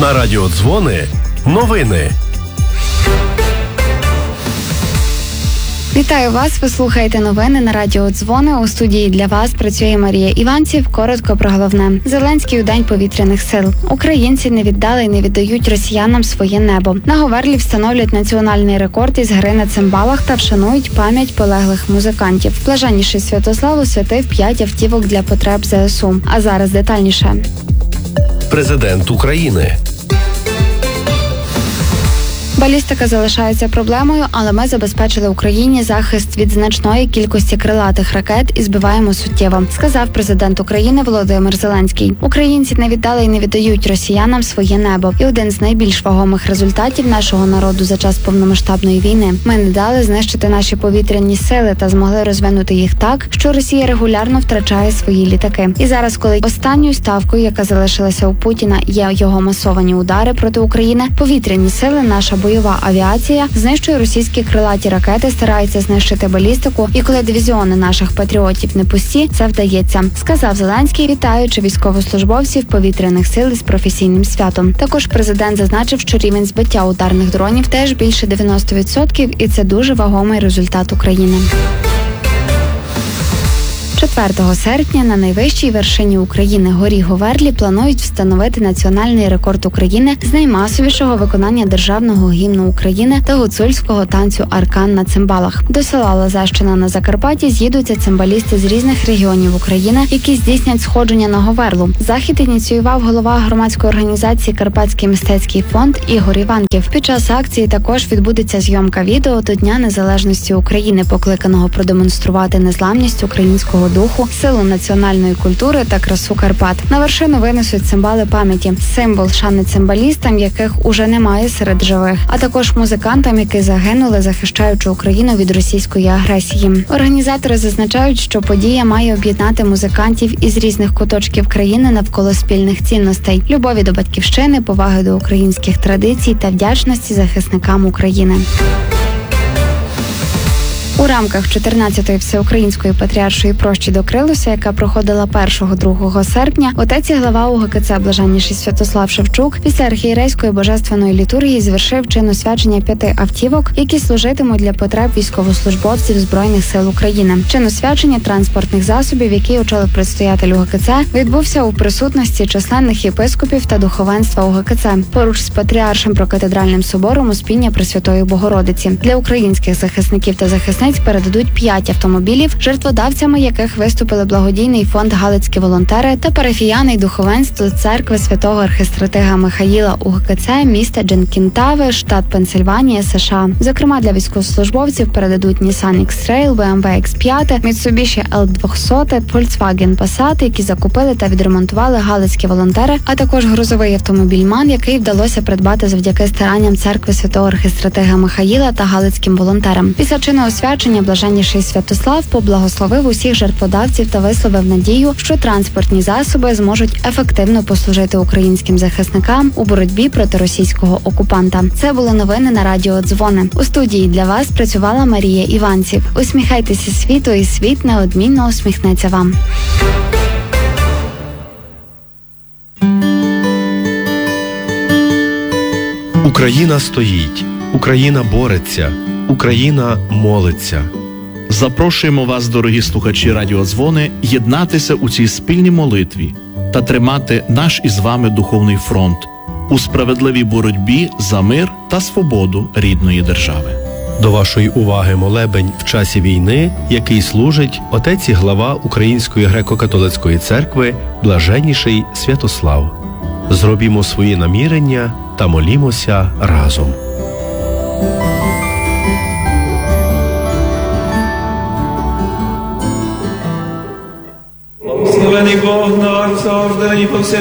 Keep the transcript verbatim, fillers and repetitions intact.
На радіо Дзвони новини. Вітаю вас, ви слухаєте новини на радіо Дзвони. У студії для вас працює Марія Іванців. Коротко про головне. Зеленський у День повітряних сил. Українці не віддали і не віддають росіянам своє небо. На Говерлі встановлять національний рекорд із гри на цимбалах та вшанують пам'ять полеглих музикантів. Блаженніший Святослав освятив п'ять автівок для потреб ЗСУ. А зараз детальніше. Президент України. Балістика залишається проблемою, але ми забезпечили Україні захист від значної кількості крилатих ракет і збиваємо суттєво, сказав президент України Володимир Зеленський. Українці не віддали і не віддають росіянам своє небо. І один з найбільш вагомих результатів нашого народу за час повномасштабної війни – ми не дали знищити наші повітряні сили та змогли розвинути їх так, що Росія регулярно втрачає свої літаки. І зараз, коли останньою ставкою, яка залишилася у Путіна, є його масовані удари проти України, повітряні сили, наша бойова авіація знищує російські крилаті ракети, старається знищити балістику, і коли дивізіони наших патріотів не пусті, це вдається, сказав Зеленський, вітаючи військовослужбовців повітряних сил із професійним святом. Також президент зазначив, що рівень збиття ударних дронів теж більше дев'яносто відсотків, і це дуже вагомий результат України. четвертого серпня на найвищій вершині України горі Говерлі планують встановити національний рекорд України з наймасовішого виконання державного гімну України та гуцульського танцю «Аркан» на цимбалах. До села Лозещина на Закарпатті з'їдуться цимбалісти з різних регіонів України, які здійснять сходження на Говерлу. Захід ініціював голова громадської організації «Карпатський мистецький фонд» Ігор Іванків. Під час акції також відбудеться зйомка відео до Дня Незалежності України, покликаного продемонструвати незламність українського духу, силу національної культури та красу Карпат. На вершину винесуть цимбали пам'яті, символ шани цимбалістам, яких уже немає серед живих, а також музикантам, які загинули, захищаючи Україну від російської агресії. Організатори зазначають, що подія має об'єднати музикантів із різних куточків країни навколо спільних цінностей – любові до батьківщини, поваги до українських традицій та вдячності захисникам України. У рамках чотирнадцятої всеукраїнської патріаршої прощі до Крилуса, яка проходила першого-другого серпня, отець і глава УГКЦ Блаженніший Святослав Шевчук після архієрейської божественної літургії звершив чин освячення п'яти автівок, які служитимуть для потреб військовослужбовців Збройних сил України. Чин освячення транспортних засобів, який очолив предстоятель УГКЦ, відбувся у присутності численних єпископів та духовенства УГКЦ, поруч з Патріаршим прокатедральним собором Успіння Пресвятої Богородиці. Для українських захисників та захисниць передадуть п'ять автомобілів, жертводавцями яких виступили благодійний фонд «Галицькі волонтери» та парафіяни й духовенство церкви святого архистратига Михаїла УГКЦ міста Дженкінтави, штат Пенсильванія, США. Зокрема, для військовослужбовців передадуть Nissan X-Trail, бе ем ве ікс п'ять, Mitsubishi ел двісті, Volkswagen Passat, які закупили та відремонтували галицькі волонтери, а також грузовий автомобіль «Ман», який вдалося придбати завдяки старанням церкви святого архистратига Михаїла та галицьким волонтерам. Після чину освячення Блаженніший Святослав поблагословив усіх жертводавців та висловив надію, що транспортні засоби зможуть ефективно послужити українським захисникам у боротьбі проти російського окупанта. Це були новини на радіо Дзвони. У студії для вас працювала Марія Іванців. Усміхайтеся світу, і світ неодмінно усміхнеться вам. Україна стоїть, Україна бореться, Україна молиться. Запрошуємо вас, дорогі слухачі Радіо Дзвони, єднатися у цій спільній молитві та тримати наш із вами духовний фронт у справедливій боротьбі за мир та свободу рідної держави. До вашої уваги молебень в часі війни, який служить отець і глава Української греко-католицької церкви Блаженніший Святослав. Зробімо свої намірення та молімося разом. Благословений Бог наш, завжди і повсякчас.